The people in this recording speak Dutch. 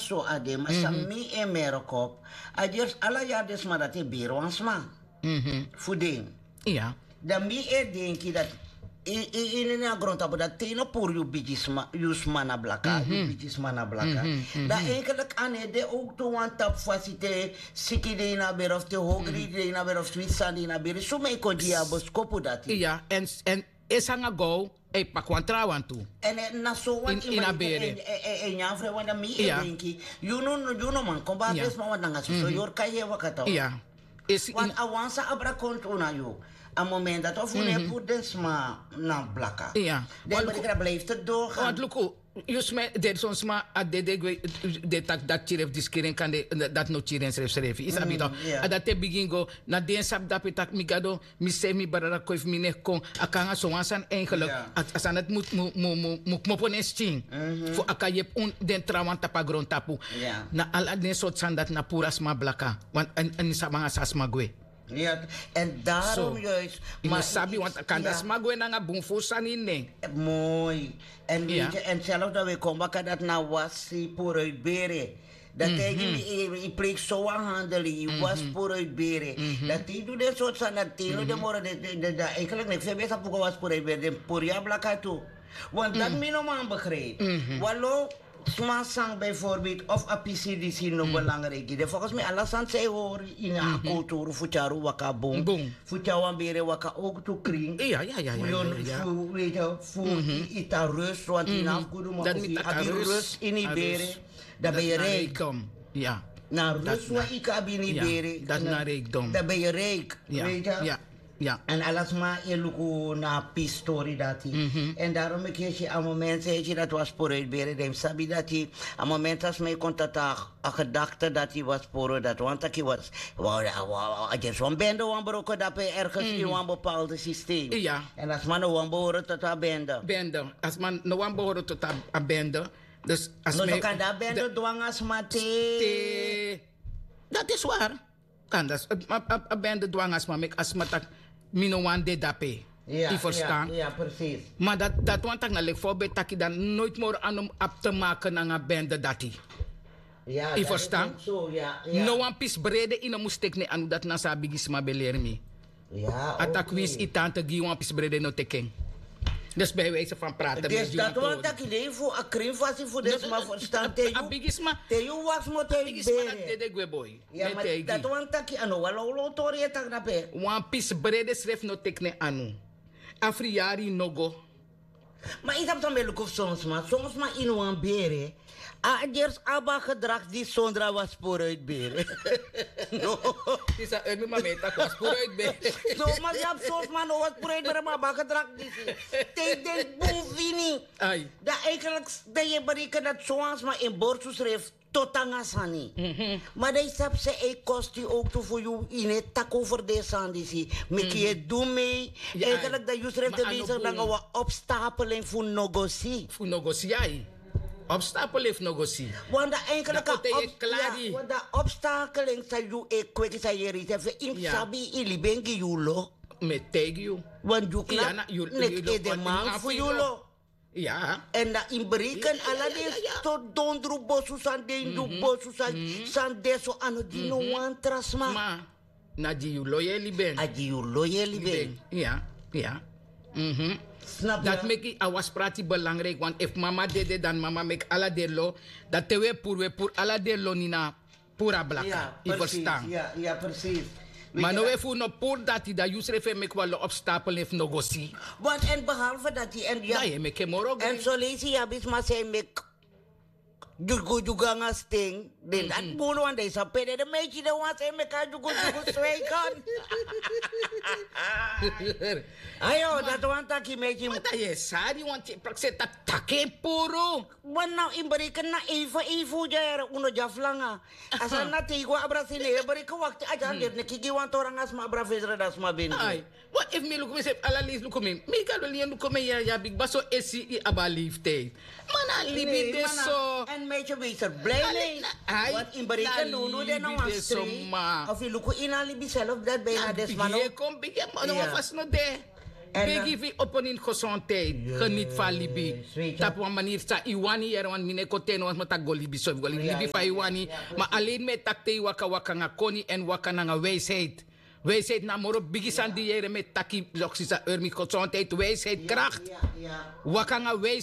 so ade, maar sami e merokop. Adiers alla ja des maar dat e bero ansma. Voeding. Ja. Dan mi e denki dat in een grond hebben dat tenen voor je bijis mana blaka, je bijis mana blaka. Dat eigenlijk aan de ook te want op facilite sikide na ber of te hogri de na ber of switsandi na ber. Zo me kon die abos kopu dat. Ja, en is hanga go e pa kwantra wan tu. En na so wan in abere. En ja vre wan mi e denki. You know man kom ba des ma wan nga so yor kai wakata. Ja. Is in awansa abra kontu na yo. A moment dat of une pudens ma na blaka. Ja. Dan blijft het doorgaan. Want luko, just me de soms ma a de tak dat chiref diskeren kan de dat no chiren schreef. Is abito. A dat te begin go na den sap dat petak migado mi se mi barara koif mine kon akanga so wansan eigenlijk asan het moet mopones ching. Voor akayep un den trawan tapa grond tapu. Na al den soort san dat na puras ma blaka. Want en sabanga sas magwe. Ja, en daarom juist. Maar sabi, want kan dat smagwe na nga boomfosan in nee. Mooi. En weet je, en zelfs dat we komen, kan dat nou was voor uitberen. Dat hij je pleegt zo aan handelen, je was voor uitberen. Dat hij doet dit soort van dat hij de morgen, eigenlijk niet veel beter voor was voor uitberen, voor je blakka toe. Want dat min om aan begreep. Wallo. Smaasang bijvoorbeeld of APCDC nog belangrijk is. Volgens mij alles aan zij horen in een cultuur voetjaru waka boom. Voetjaru bere waka ook toe kring. Ja. Weet je, voor ita rust, want in afgoede maar of je rust in die bere, dan ben je rijk. Ja. Na rust wat ik heb in die bere, dan ben je rijk. Weet je? Ja. En alles maar je lukt naar pistori dat hij. En daarom ik je aan moment zei je dat was voor uitberen. Dan sabi dat hij aan moment als mij kon dat een gedachte dat hij was voor dat want dat hij was. Je zo'n bende wanbroken dat hij ergens in een bepaald systeem. Ja. En als man nou behoren tot een bende. Bende. Als man nou behoren tot een bende. Dus als men kan dat bende dwang als mate. Dat is waar. Kan dat een bende dwang als maar als maar mino wan de dape. Ja, ja, precies. Maar dat want ik naar voorbeeld dat je dan nooit meer aan om op te maken naar een bende dat hij. Ja, je verstaan? Zo, ja. No one piece brede in een moestek ne anu dat na sabi gisma beler me. Ja. Atak wins itante gi one piece brede no teken. Dus bij wijze van praten. Dus dat want dat idee voor een krimfasie voor deze maar verstaan te je. Abigisma. Te je was mo te je bere. De gweboy. Ja, maar dat want dat je anu wala lotorie tak na pe. One piece brede schreef no tekne anu. Afriari nogo. Maar ik heb dan wel soms maar in een bere. Eerst Abba gedrag die Sondra was voor uitberen. No. Die zei, ik maar mee, dat was voor uitberen. Zo, maar je hebt soms maar was voor uitberen, maar Abba gedrag die zie. Te den boevini. Ai. Dat eigenlijk, dat je berekent dat zoals maar in Borsu schreef, tot aan Asani. Maar dat is op ze kost die ook toe voor jou in het tak over deze aan die zie. Met je doe mee. Eigenlijk dat je schreef de bezig dat we opstapeling voor negotie. Voor negotie, obstakel heeft nog zien. Want de enkele obstakeling zijn je kwek zijn je rite ve in sabi ili bengi julo. Met tegen you. Want you knap nek de man voor julo. Ja. En dat in bereken alla de tot dondru bosu san de du bosu san de so ano di no wan trasma. Ma na di julo je liben. A di julo je liben. Ja. Snap dat maak ik was prati belangrijk, want if mama dede dan mama make ala de lo, dat te we pour ala de lo nina pura blaka. Ja, verstaan. Ja, precies. Maar nou even no pour dat hij dat Yusuf make wel obstakel heeft nog zie. Want en behalve dat hij en ja. Nee, make moro. En zo lees je ja bis maar zijn make juga ngasting. Den dat bono aan deze pede de meisje de was en make juga sweken. Ayo, dat want dat je meisje. Wat dat je sari want je prakse tak take puro. Want nou in bereken na even jare uno jaflanga. Asa na te igwa abrasile bereken waktu aja der ne kiki want orang asma abrafesra das ma ben. Ai, what if me look me say ala lis look me. Me ka lien look me ya big baso esi I abalifte. Mana libi de so. En meisje wees blij mee. Want in bereken nu de nou aan of je look in alibi zelf dat bijna des man. Je kom big man no vast no de. Begi vi op een gezondheid. Geniet van Libi. Op een manier sta Iwani er, want mine koteno was met dat Golibi. So Libi van Iwani. Maar alleen met takte waka waka nga koni en waka nga wijsheid. Wijsheid na moro bigisan die jere met taki loxisa urmi gezondheid, wijsheid, kracht. Waka nga wijsheid.